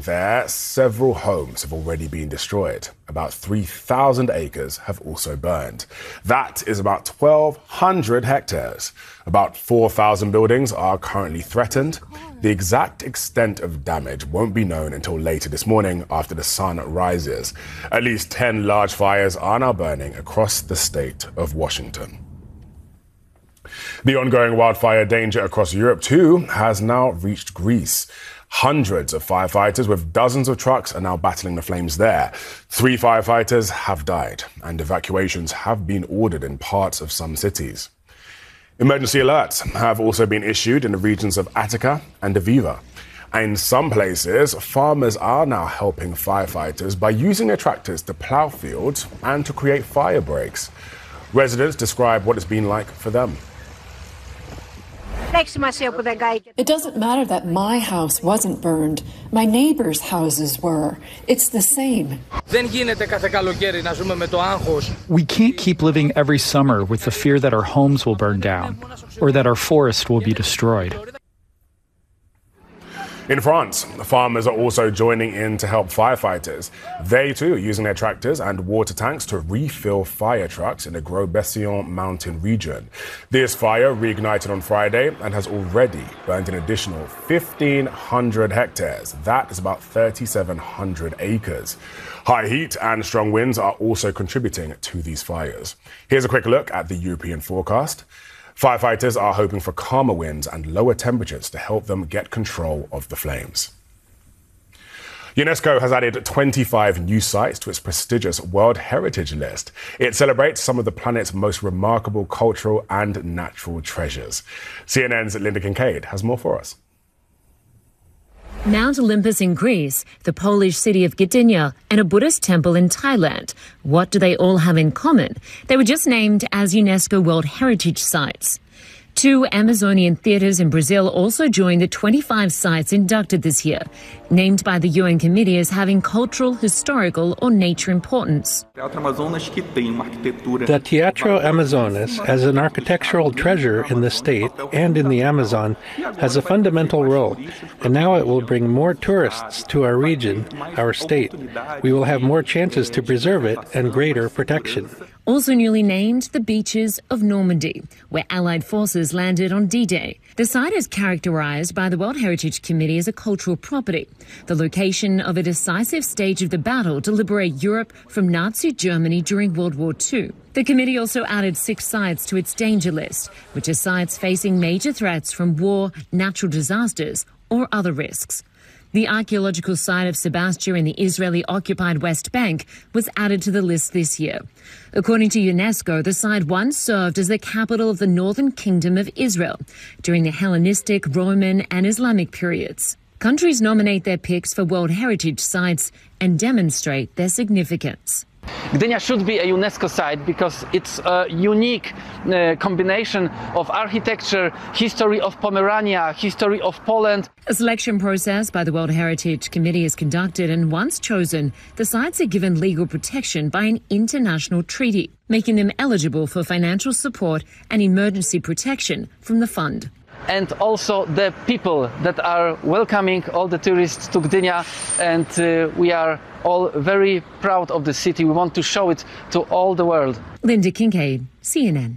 there, several homes have already been destroyed. About 3,000 acres have also burned. That is about 1,200 hectares. About 4,000 buildings are currently threatened. The exact extent of damage won't be known until later this morning after the sun rises. At least 10 large fires are now burning across the state of Washington. The ongoing wildfire danger across Europe, too, has now reached Greece. Hundreds of firefighters with dozens of trucks are now battling the flames there. 3 firefighters have died, and evacuations have been ordered in parts of some cities. Emergency alerts have also been issued in the regions of Attica and Aviva. In some places, farmers are now helping firefighters by using their tractors to plow fields and to create fire breaks. Residents describe what it's been like for them. It doesn't matter that my house wasn't burned. My neighbors' houses were. It's the same. We can't keep living every summer with the fear that our homes will burn down or that our forest will be destroyed. In France, farmers are also joining in to help firefighters. They, too, are using their tractors and water tanks to refill fire trucks in the Gros Bessillon mountain region. This fire reignited on Friday and has already burned an additional 1,500 hectares. That is about 3,700 acres. High heat and strong winds are also contributing to these fires. Here's a quick look at the European forecast. Firefighters are hoping for calmer winds and lower temperatures to help them get control of the flames. UNESCO has added 25 new sites to its prestigious World Heritage List. It celebrates some of the planet's most remarkable cultural and natural treasures. CNN's Linda Kincaid has more for us. Mount Olympus in Greece, the Polish city of Gdynia, and a Buddhist temple in Thailand. What do they all have in common? They were just named as UNESCO World Heritage Sites. 2 Amazonian theatres in Brazil also joined the 25 sites inducted this year, named by the UN Committee as having cultural, historical or nature importance. The Teatro Amazonas, as an architectural treasure in the state and in the Amazon, has a fundamental role, and now it will bring more tourists to our region, our state. We will have more chances to preserve it and greater protection. Also newly named, the beaches of Normandy, where Allied forces landed on D-Day. The site is characterized by the World Heritage Committee as a cultural property, the location of a decisive stage of the battle to liberate Europe from Nazi Germany during World War II. The committee also added 6 sites to its danger list, which are sites facing major threats from war, natural disasters, or other risks. The archaeological site of Sebastia in the Israeli-occupied West Bank was added to the list this year. According to UNESCO, the site once served as the capital of the Northern Kingdom of Israel during the Hellenistic, Roman and Islamic periods. Countries nominate their picks for World Heritage Sites and demonstrate their significance. Gdynia should be a UNESCO site because it's a unique combination of architecture, history of Pomerania, history of Poland. A selection process by the World Heritage Committee is conducted, and once chosen, the sites are given legal protection by an international treaty, making them eligible for financial support and emergency protection from the fund. And also the people that are welcoming all the tourists to Gdynia, and we are all very proud of the city. We want to show it to all the world. Linda Kincaid, CNN.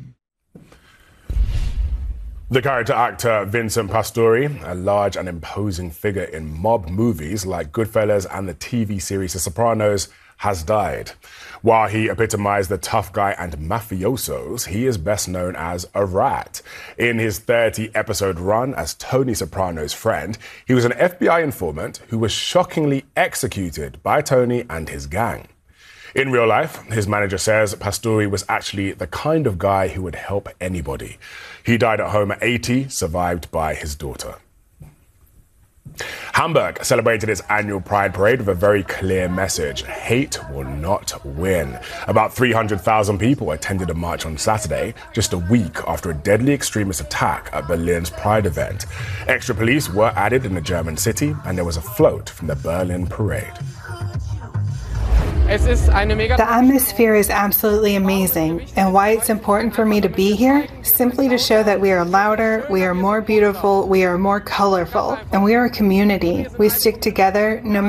The character actor Vincent Pastore, a large and imposing figure in mob movies like Goodfellas and the TV series The Sopranos, has died. While he epitomized the tough guy and mafiosos, he is best known as a rat. In his 30-episode run as Tony Soprano's friend, he was an FBI informant who was shockingly executed by Tony and his gang. In real life, his manager says Pastore was actually the kind of guy who would help anybody. He died at home at 80, survived by his daughter. Hamburg celebrated its annual Pride Parade with a very clear message: hate will not win. About 300,000 people attended a march on Saturday, just a week after a deadly extremist attack at Berlin's Pride event. Extra police were added in the German city, and there was a float from the Berlin parade. The atmosphere is absolutely amazing, and why it's important for me to be here? Simply to show that we are louder, we are more beautiful, we are more colorful, and we are a community. We stick together no